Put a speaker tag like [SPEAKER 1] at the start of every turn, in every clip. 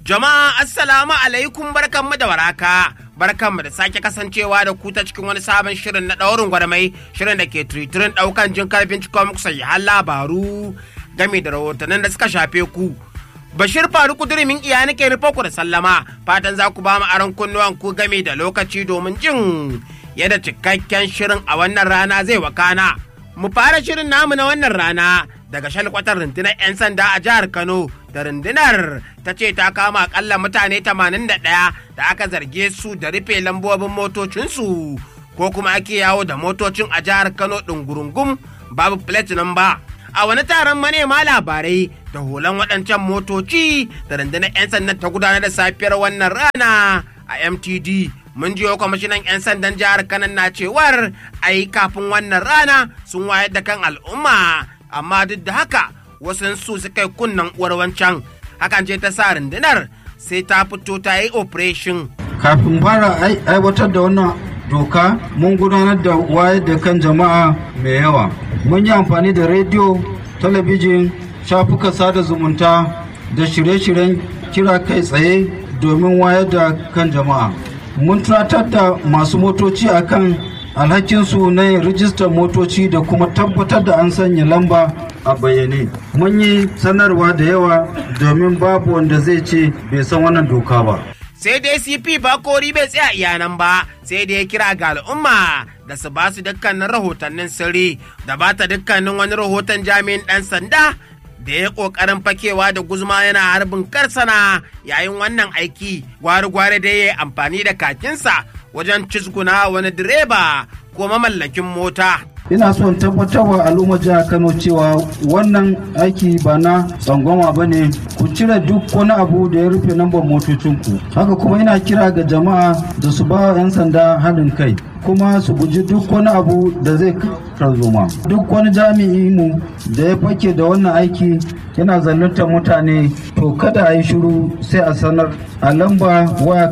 [SPEAKER 1] Jama'a assalamu alaikum barkanmu da waraka. Barkanmu da sake kasancewa da ku ta cikin wani sabon shirin na ɗaurin gwarmai, shirin da ke turiturin ɗaukan jin karfin cikin muku sahihan labaru game da rahotannin da suka shafe ku. Bashir Faruku Durimin iya nake rufe ku da sallama, fatan za ku ba mu aron kunnuwan ku game da lokaci domin jin yadda cikakken shirin a wannan rana zai wakana. Mu fara shirin namu na wannan rana daga shalkwatar rundunar 'yan sanda a jihar Kano, da rundunar ta ce ta kama akalla mutane 81 da aka zarge su da rufe lambobin motocinsu ko kuma ake yawo da motocin a jihar Kano ɗungurungum babu plate number. A wani taron manema labarai da hulan waɗancan motoci da rundunar 'yan sandan ta gudanar da safiyar wannan rana a MTD. Mun jiyo kwamishinan 'yan sandan jihar Kano na cewar ai kafin wannan rana sun wayar da kan al'umma, amma duk da haka wasu su suka yi kunnan uwar wancan. Hakan ce ta sa rundunar sai ta fito ta yi operation.
[SPEAKER 2] Kafin fara aiwatar da wannan doka mun gudanar da wayar da kan jama'a mai yawa. Mun yi amfani da rediyo, talabijin, shafukan sada zumunta da shirye-shiryen kira kai tsaye domin wayar da kan jama'a. Mun tunatar da masu motoci akan alhakinsu na yin rijistar motoci da kuma tabbatar da an sanya lamba a bayyane. Mun yi sanarwa da yawa domin babu wanda zai ce bai san wannan doka ba.
[SPEAKER 1] Sai dai CP Bakori bai tsaya iyanan ba, sai da ya kira ga al'umma da su ba su dukkanin rahotannin sirri da ba ta dukkanin wani rahoton jami'in ɗan sanda da ya ƙoƙarin fakewa da guzma yana harbin karsana yayin wannan aiki. Gwari-gwari da ya yi amfani da kakinsa wajen cizguna wani direba ko mamallakin mota.
[SPEAKER 2] Ina son tabbatarwa al'ummar jihar Kano cewa wannan aiki ba na tsangwama ba ne. Ku cire duk wani abu da ya rufe lambar motocinku. Haka kuma ina kira ga jama'a da su ba 'yan sanda haɗin kai, kuma su guji duk wani abu da zai tarzoma. Duk wani jami'i mu da ya fake da wannan aiki yana zaluntar mutane, to kada a yi shiru sai a sanar a lamba waya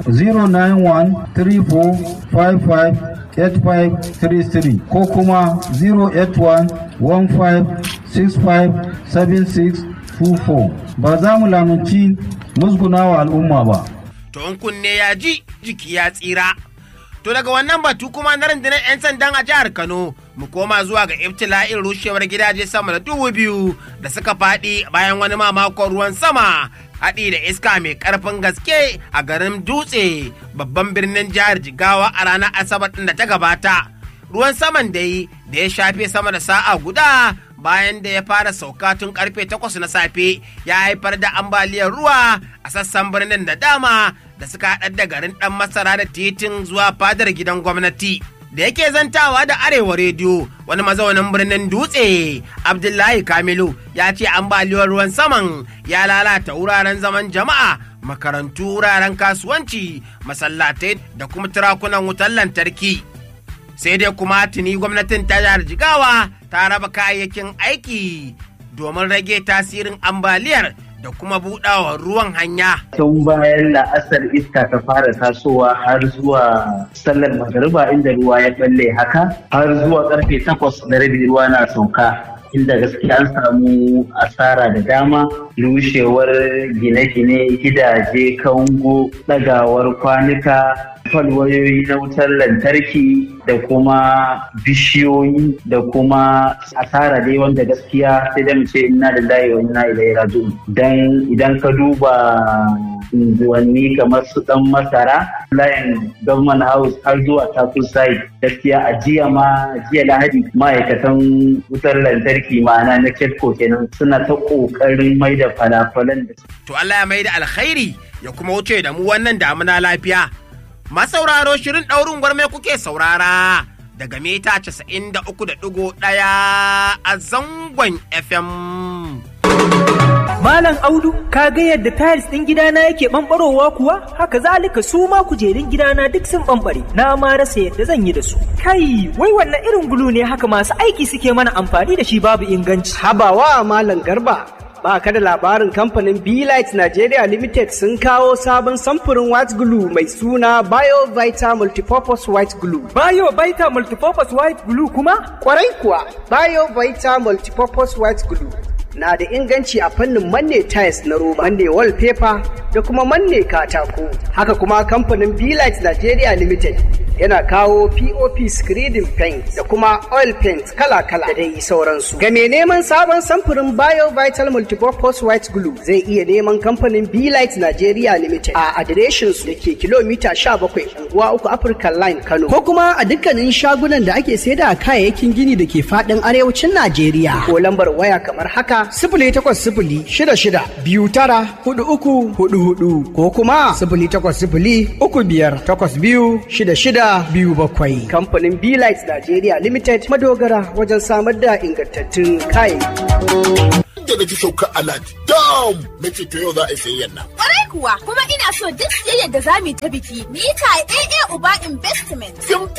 [SPEAKER 2] 091-3455-8533 ko kuma 081-1565-7624. Ba za mu lamunci musgunawa al'umma ba.
[SPEAKER 1] To in kunne ya ji, jiki ya tsira. To daga wannan batu kuma na rundunar 'yan sandan a jihar Kano, mu koma zuwa ga ibtila'in rushewar gidaje sama da 2,000 da suka faɗi bayan wani mamakon ruwan sama haɗi da iska mai ƙarfin gaske a garin Dutse, babban birnin jihar Jigawa a ranar Asabar ɗin da ta gabata. Ruwan saman da ya shafe sama da sa'a guda bayan da ya fara sauka tun karfe 8 na safe ya haifar da ambaliyar ruwa a sassan birnin da dama da suka haɗar da garin ɗan masara da titin zuwa fadar gidan gwamnati. Da yake zantawa da Arewa Rediyo, wani mazaunin birnin Dutse, Abdullahi Kamilu, ya ce ambaliyar ruwan saman ya lalata wuraren zaman jama'a, makarantu, wuraren kasuwanci, masallatai da kuma turakunan wutar lantarki. Sai dai kuma tuni gwamnatin ta jihar Jigawa ta raba kayayyakin aiki domin rage tasirin ambaliyar da kuma buɗawa ruwan hanya.
[SPEAKER 3] Tun bayan la'asar iska ta fara tasowa har zuwa sallar magariba inda ruwa ya balle haka, har zuwa karfe 8:30 ruwa na sauka, inda gaskiya an samu asara da dama, rushewar gine-gine, gidaje, kango, ɗagawar kwanuka, falwayoyi na wutar lantarki da kuma bishiyoyi da kuma asara dai wanda gaskiya sai da mu ce inna lillahi wa inna ilaihi raji'un. Dan idan ka duba unguwanni kamar su dan masara, layin government house har zuwa taku side, gaskiya a jiya lahadi ma'aikatan wutar lantarki ma'ana na ketco kenan suna ta kokarin mai da falafalan da su.
[SPEAKER 1] To Allah ya mai da alkhairi ya kuma wuce da mu wannan damuna lafiya. Masauraro shirin ɗaurin gwarme kuke saurara daga mita 93.1 a zangon FM.
[SPEAKER 4] Malam Audu, ka ga yadda tiles ɗin gidana yake ɓamɓarowa kuwa? Haka zalika su ma kujerun gidana duk sun ɓamɓare. Na ma rasa yadda zan yi da su. Kai, wai wannan irin gulu ne haka masu aiki suke mana amfani da shi babu inganci.
[SPEAKER 5] Habawa Malam Garba. Ba ka da labarin kamfanin B-Light Nigeria Limited sun kawo sabon samfurin white glue mai suna BioVita Multipurpose White Glue.
[SPEAKER 4] BioVita Multipurpose White Glue kuma?
[SPEAKER 5] Kwarai kuwa, BioVita Multipurpose White Glue na da inganci a fannin manne tiles na roba, manne wallpaper, da kuma manne katako. Haka kuma kamfanin Bilight Nigeria Limited yana kawo POP screening paint da kuma oil paint kala-kala da dai sauransu. Ga mai neman sabon samfurin Bio Vital Multipurpose White Glue zai iya neman kamfanin Bilight Nigeria Limited a adireshin su da ke kilomita 17 unguwa 3 African Line Kano, ko kuma a dukkanin shagunan da ake saida kayayyakin gini da ke fadin arewacin Najeriya. Ko lambar waya kamar haka 08066294344 ko kuma 08035826627. Kamfanin Bilight Nigeria Limited madogara wajen samar da ingantattun kayayyaki.
[SPEAKER 6] Da na ji saukar alhaji dam na ce to yau za a yi sayayyan nan.
[SPEAKER 7] Kwarai kuwa kuma ina so duk siyayyar da za mu yi ta biki mu yi ta AA Uba Investment.